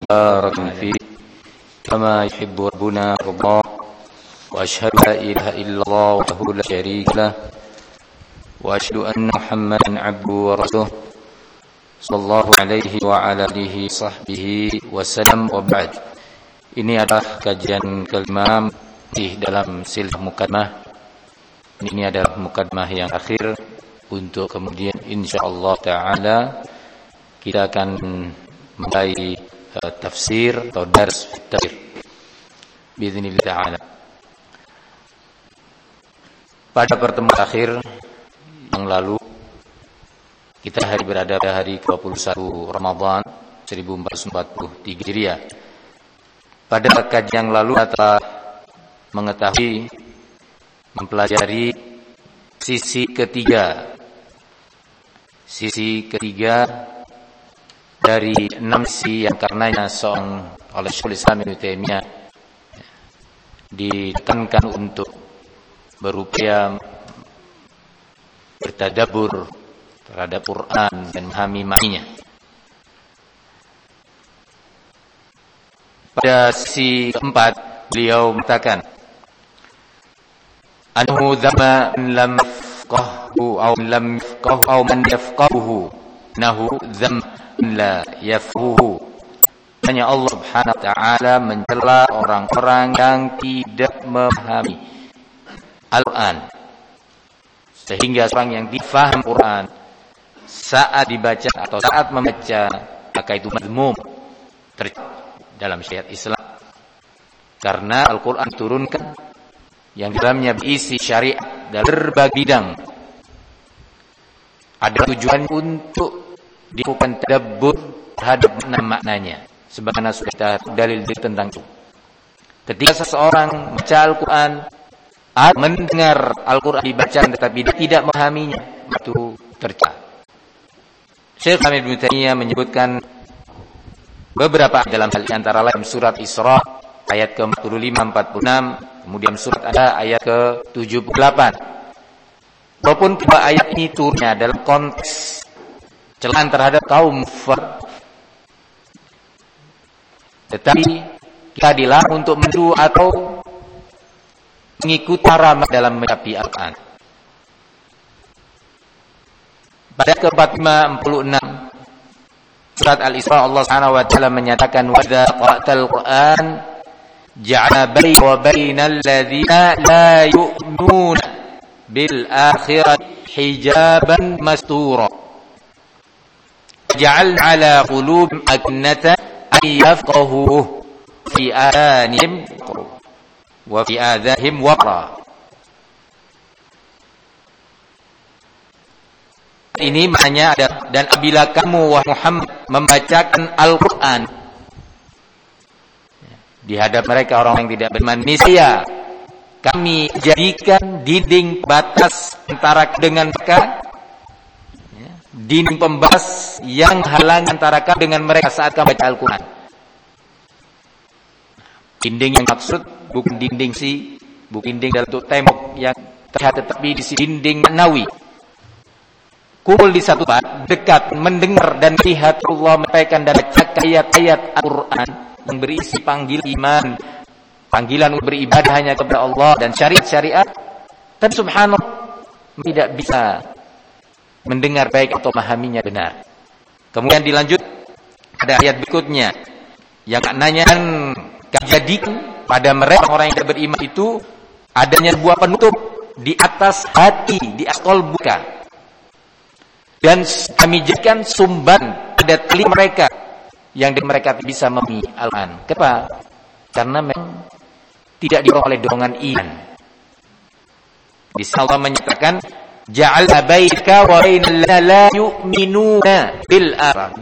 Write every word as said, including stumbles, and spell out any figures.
مباركا فيه كما يحب ربنا الله. وأشهد لا إله إلا الله وحده لا شريك له وأشهد أن محمدا عبده ورسوله صلى الله عليه وعلى آله وصحبه وسلم. وبعد. Ini adalah kajian kelima di dalam silsilah mukaddimah. Ini adalah mukaddimah yang akhir untuk kemudian insyaallah taala kita akan mulai uh, tafsir atau dars tafsir biidznillah taala. Pada pertemuan akhir yang lalu kita hari berada pada hari dua puluh satu Ramadan seribu empat ratus empat puluh tiga Hijriah. Pada kajian yang lalu kita telah mengetahui, mempelajari sisi ketiga, sisi ketiga dari enam sisi yang karenanya seorang oleh Syekhul Islam Ibnu Taimiyah ditekankan untuk berupaya bertadabbur terhadap Quran dan memahami maknanya. Pada sisi keempat beliau mengatakan anhu dzama lam yafqahu aw lam yafqahu aw man yafqahu nahu dzam la yafqahu. Hanya Allah Subhanahu wa taala mencela orang-orang yang tidak memahami Al-Quran, sehingga orang yang difaham Quran saat dibaca atau saat membaca maka itu mazmum tercela dalam syariat Islam, karena Al-Quran turunkan yang dalamnya berisi syariat dalam berbagai bidang. Ada tujuan untuk dilakukan tadabbur terhadap makna-maknanya, sebagaimana sudah kita dalil tentang itu. Ketika seseorang membaca Al-Quran atau mendengar Al-Quran dibaca tetapi dia tidak memahaminya, itu tercela. Syekh Ibnu Taimiyah menyebutkan beberapa dalam hal antara lain surat Isra ayat ke empat puluh lima empat puluh enam, kemudian surat An-Nisa ayat ke tujuh puluh delapan. Walaupun kedua ayat ini turunnya dalam konteks celaan terhadap kaum kafir, tetapi kita dilarang untuk meniru atau mengikuti cara dalam mencapai Al-Quran. Pada ke empat puluh lima empat puluh enam surat Al-Isra Allah Subhanahu wa taala menyatakan wa idza qara'tal Qur'an ja'ala bainaka wa bainal ladzina la yu'minuna bil akhirati hijaban mastura ja'alna 'ala qulubihim akinnatan an yafqahuhu fi adhanihim wa fi adhanihim waqra. Ini maknanya ada, dan apabila kamu wahai Muhammad membacakan Al-Quran di hadapan mereka orang yang tidak beriman, niscaya kami jadikan dinding batas antara dengan mereka, dinding pembatas yang halang antara kamu dengan mereka saat kamu baca Al-Quran. Dinding yang maksud bukan dinding si, bukan dinding dalam bentuk tembok yang terlihat, tetapi di sini dinding maknawi. Kumpul di satu tempat, dekat, mendengar dan melihat Allah menyampaikan dan baca ayat-ayat Al-Quran yang berisi panggilan iman, panggilan untuk beribadah hanya kepada Allah dan syariat-syariat. Tapi subhanallah tidak bisa mendengar baik atau memahaminya benar. Kemudian dilanjut pada ayat berikutnya yang maknanya kejadian pada mereka orang yang tidak beriman itu adanya sebuah penutup di atas hati, di atas qalbuka. Dan kami jadikan sumban pada telinga mereka yang mereka bisa memahami Al-Quran. Kenapa? Karena memang tidak didorong oleh dorongan iman. Di sana Allah menyatakan ja'alna bainaka wa bainal ladzina la yu'minuna bil akhirah.